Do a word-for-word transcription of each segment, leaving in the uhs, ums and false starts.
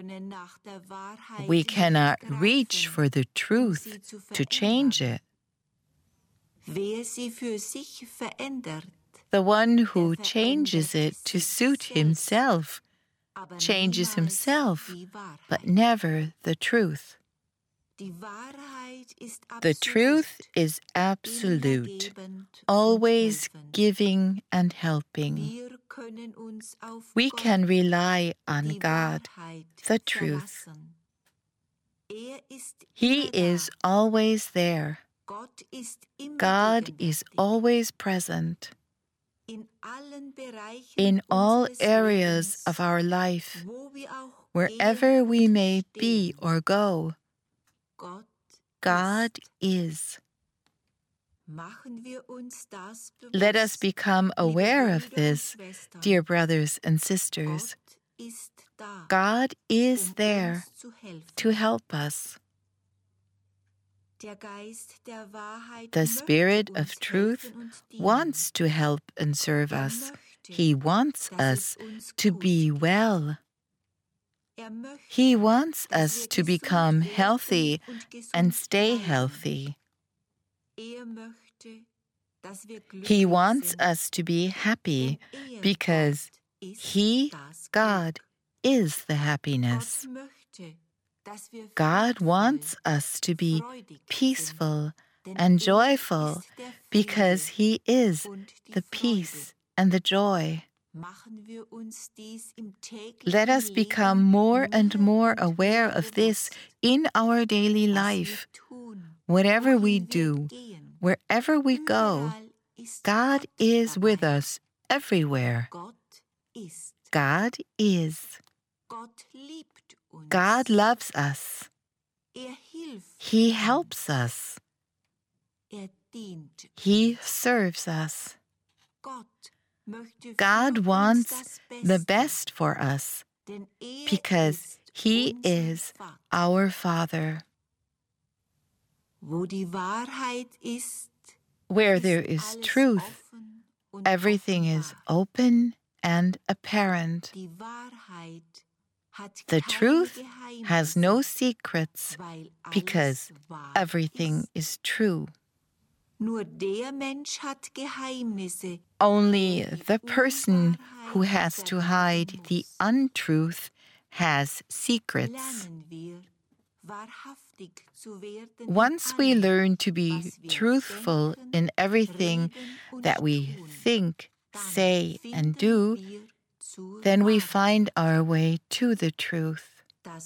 We cannot reach for the truth to change it. The one who changes it to suit himself changes himself, but never the truth. The truth is absolute, always giving and helping. We can rely on God, the truth. He is always there. God is always present. In all areas of our life, wherever we may be or go, God is. Let us become aware of this, dear brothers and sisters. God is there to help us. The Spirit of truth wants to help and serve us. He wants us to be well. He wants us to become healthy and stay healthy. He wants us to be happy because He, God, is the happiness. God wants us to be peaceful and joyful because He is the peace and the joy. Let us become more and more aware of this in our daily life. Whatever we do, wherever we go, God is with us everywhere. God is. God loves us. He helps us. He serves us. God wants the best for us because He is our Father. Where there is truth, everything is open and apparent. The truth has no secrets because everything is true. Only the person who has to hide the untruth has secrets. Once we learn to be truthful in everything that we think, say, and do, then we find our way to the truth.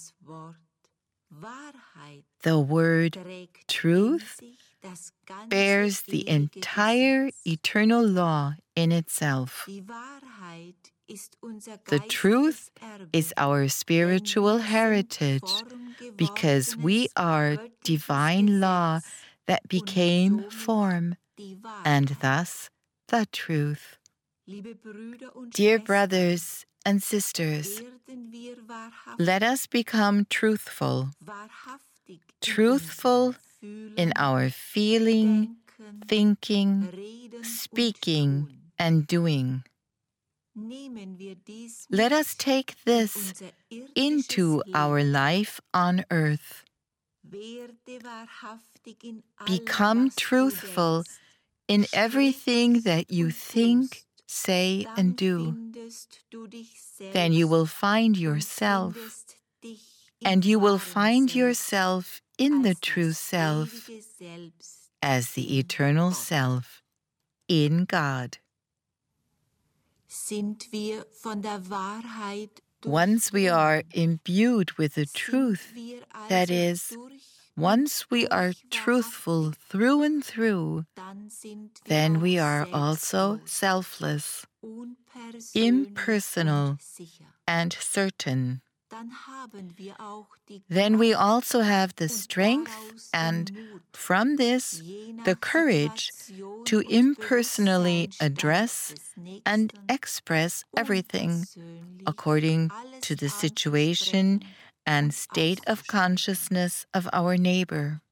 The word truth bears the entire eternal law in itself. The truth is our spiritual heritage because we are divine law that became form, and thus the truth. Dear brothers and sisters, let us become truthful. Truthful in our feeling, thinking, speaking, and doing. Let us take this into our life on earth. Become truthful in everything that you think, say, and do. Then you will find yourself, and you will find yourself in the true self, as the eternal self, in God. Once we are imbued with the truth, that is, once we are truthful through and through, then we are also selfless, impersonal, and certain. Then we also have the strength and, from this, the courage to impersonally address and express everything according to the situation and state of consciousness of our neighbor.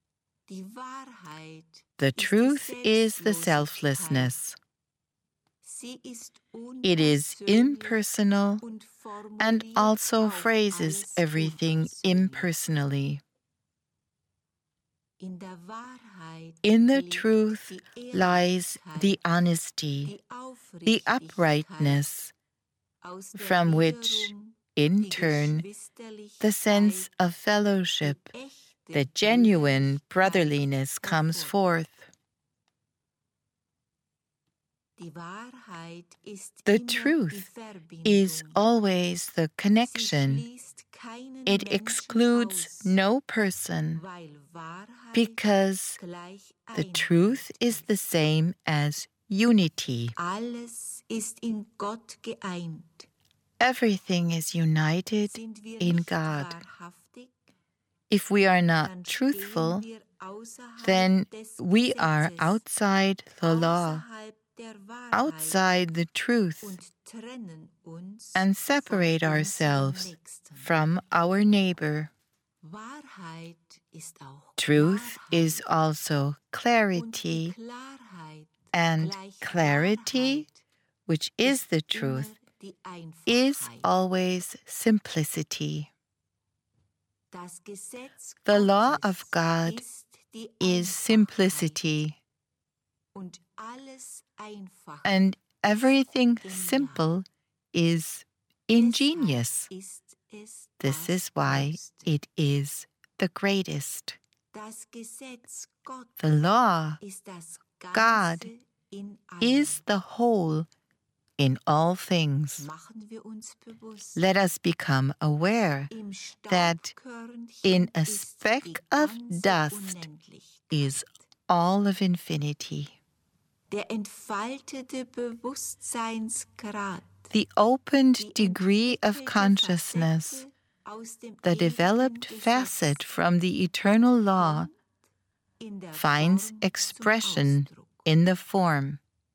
The truth is the selflessness. It is impersonal and also phrases everything impersonally. In the truth lies the honesty, the uprightness, from which, in turn, the sense of fellowship, the genuine brotherliness comes forth. The truth is always the connection. It excludes no person, because the truth is the same as unity. Everything is united in God. If we are not truthful, then we are outside the law, outside the truth, and separate ourselves from our neighbor. Truth is also clarity, and clarity, which is the truth, is always simplicity. The law of God is simplicity, and everything simple is ingenious. This is why it is the greatest. The law, God, is the whole in all things. Let us become aware that in a speck of dust is all of infinity. The opened degree of consciousness, the developed facet from the eternal law, finds expression in the form.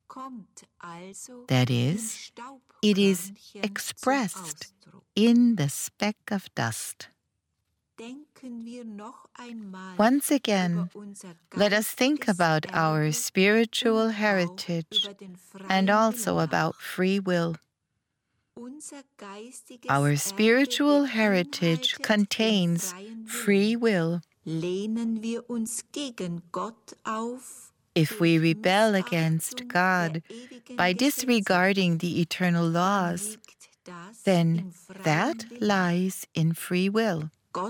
That is, it is expressed in the speck of dust. Once again, let us think about our spiritual heritage and also about free will. Our spiritual heritage contains free will. If we rebel against God by disregarding the eternal laws, then that lies in free will.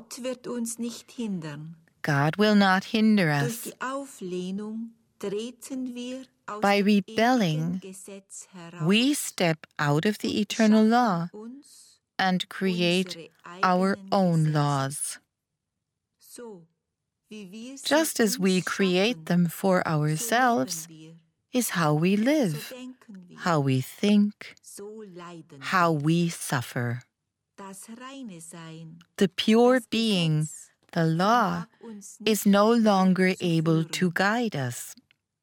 God will not hinder us. By rebelling, we step out of the eternal law and create our own laws. Just as we create them for ourselves is how we live, how we think, how we suffer. The pure being, the law, is no longer able to guide us.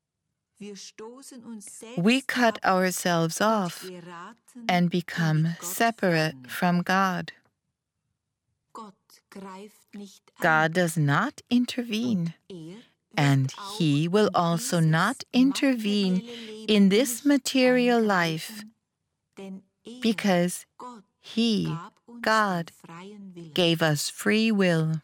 We cut ourselves off and become separate from God. God does not intervene, and He will also not intervene in this material life, because He, God, gave us free will.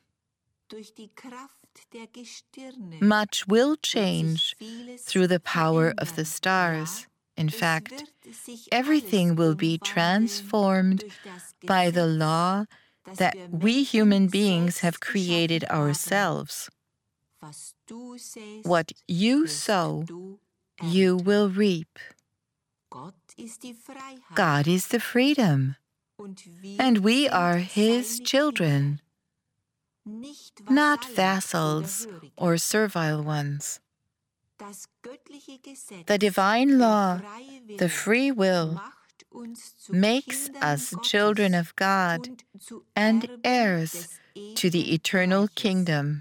Much will change through the power of the stars. In fact, everything will be transformed by the law that we human beings have created ourselves. What you sow, you will reap. God is the freedom, and we are His children, not vassals or servile ones. The divine law, the free will, makes us children of God and heirs to the eternal kingdom.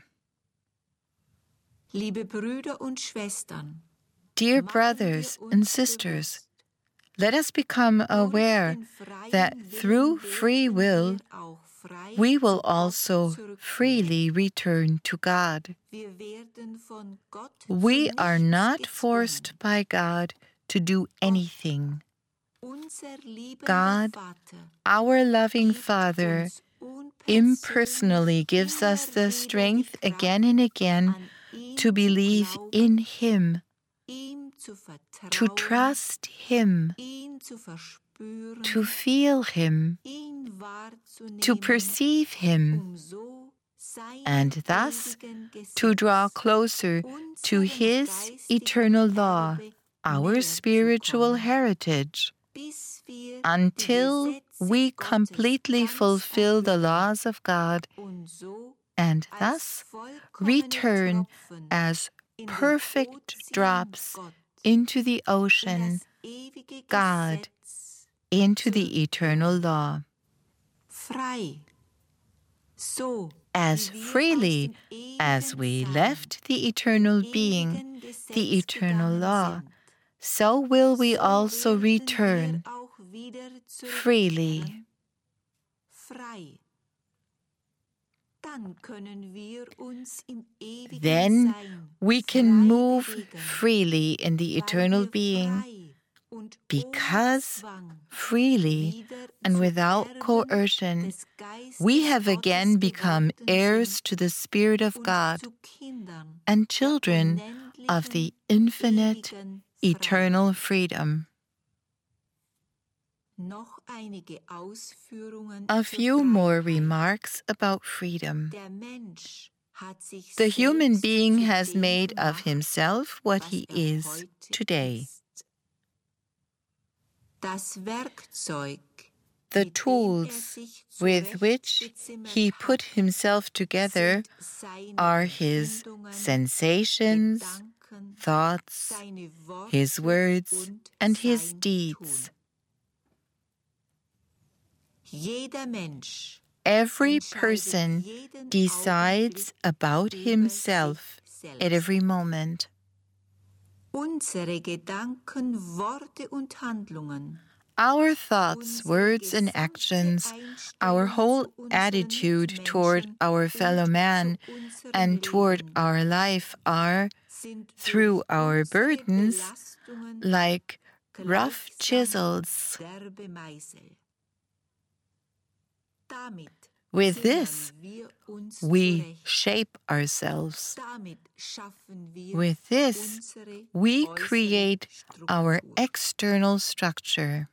Dear brothers and sisters, let us become aware that through free will, we will also freely return to God. We are not forced by God to do anything. God, our loving Father, impersonally gives us the strength again and again to believe in Him, to trust Him, to feel Him, to perceive Him, and thus to draw closer to His eternal law, our spiritual heritage, until we completely fulfill the laws of God and thus return as perfect drops into the ocean, God, into the eternal law. As freely as we left the eternal being, the eternal law, so will we also return freely. Then we can move freely in the eternal being, because freely and without coercion we have again become heirs to the Spirit of God and children of the infinite, eternal freedom. A few more remarks about freedom. The human being has made of himself what he is today. The tools with which he put himself together are his sensations, thoughts, his words, and his deeds. Every person decides about himself at every moment. Our thoughts, words, and actions, our whole attitude toward our fellow man and toward our life are, through our burdens, like rough chisels. With this, we shape ourselves. With this, we create our external structure.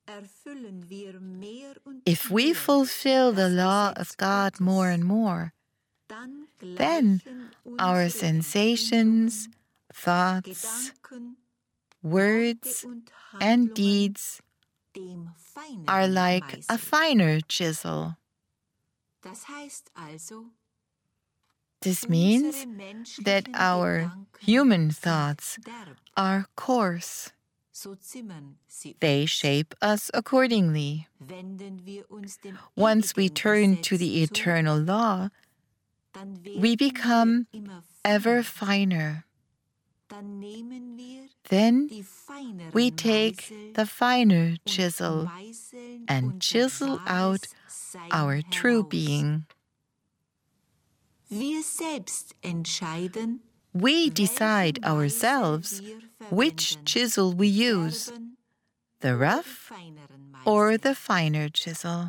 If we fulfill the law of God more and more, then our sensations, thoughts, words, and deeds are like a finer chisel. This means that our human thoughts are coarse. They shape us accordingly. Once we turn to the eternal law, we become ever finer. Then we take the finer chisel and chisel out our true being. We decide ourselves which chisel we use, the rough or the finer chisel.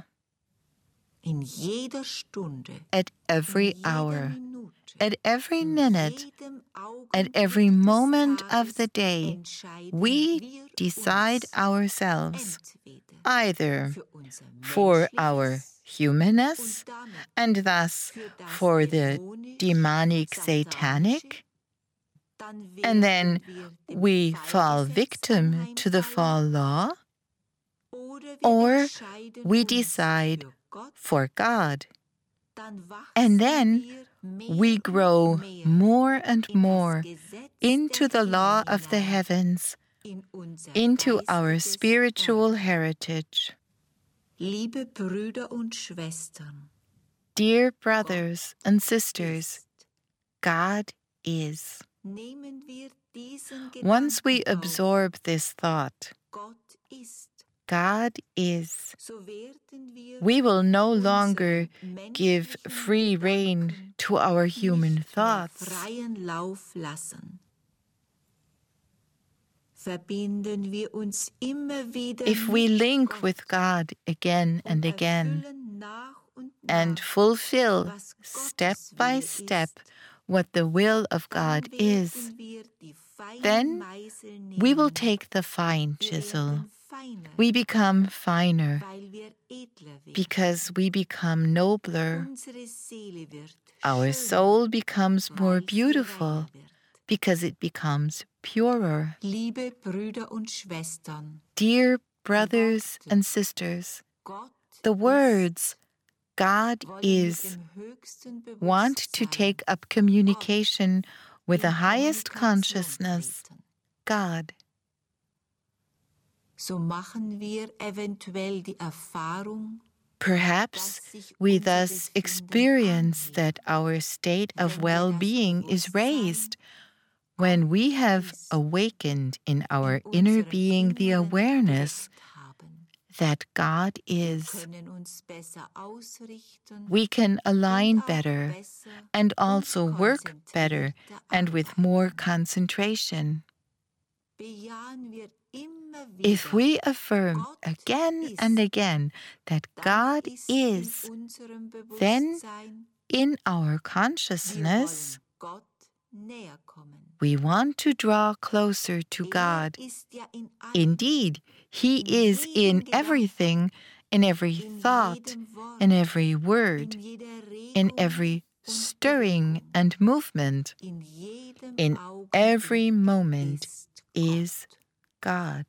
At every hour, at every minute, at every moment of the day, we decide ourselves, either for our humanness and thus for the demonic satanic, and then we fall victim to the fall law, or we decide for God, and then we grow more and more into the law of the heavens, into our spiritual heritage. Dear brothers and sisters, God is. Once we absorb this thought, God is, we will no longer give free rein to our human thoughts. verbinden wir uns immer wieder If we mit link Gott with God again and und again erfüllen nach und and nach, fulfill was step Gottes by Wille step ist, what the will of dann God is, werden wir die feinen then Meißel we will nehmen. take the fine Wir chisel. werden feiner, We become finer weil wir edler werden. because we become nobler. Unsere Seele wird Our schöner, soul becomes more weil sie beautiful reiner wird. because it becomes purer. Liebe Brüder und Schwestern, Dear brothers and sisters, Gott the ist, words God wollen mit is dem höchsten want to Bewusstsein take up communication with the in highest Kommunikation consciousness, treten. God. So machen wir eventuell die Erfahrung, Perhaps dass sich we unser thus Befinden experience anhebt, that our state of wenn wir das well-being is Bewusstsein raised when we have ist awakened in our in inner unserem being the Inneren awareness geweckt haben. that God Wir is. können uns besser ausrichten We can align und auch better besser and und also work better konzentrierter and with more arbeiten. concentration. Bejahen wir immer If wieder, we affirm Gott again ist, and again that dann God ist is, in unserem then Bewusstsein, in our wir consciousness, wollen Gott näher kommen. we want to draw closer to Er God. ist ja in allem, Indeed, He in is jedem in Gedanken, everything, in every in thought, jedem Wort, in every word, in jeder in Regung every und stirring Bewegung, and movement, in jedem in every Augenblick moment ist is Gott. God.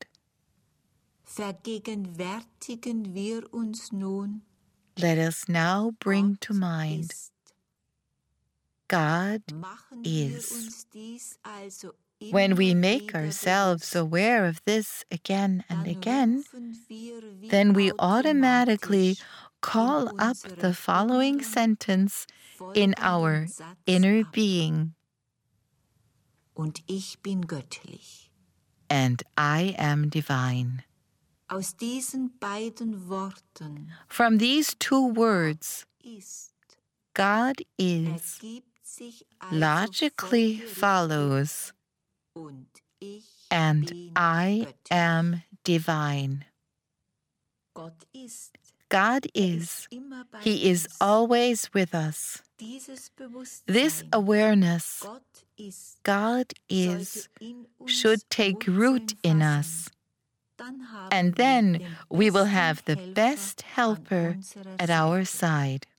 Vergegenwärtigen wir uns nun, Let us now bring Gott to mind ist. God Machen wir is. uns dies also When we immer make wieder ourselves bewusst, aware of this again and dann again, rufen wir wie then we automatically automatisch call in up the unserem following Inneren sentence in our folgenden Satz inner ab. being. Und ich bin göttlich. And I am divine. Aus diesen beiden Worten From these two words, ist, God is, ergibt sich also logically folgerichtig, follows, und ich and bin I göttlich. am divine. Gott ist. God Er is, ist immer bei He is uns. always with us. Dieses This Bewusstsein, awareness, Gott ist, God is, sollte in uns should take root Wurzeln in fassen. us. Dann haben And wir then den we will besten have the Helfer best an helper unserer at our Seite. side.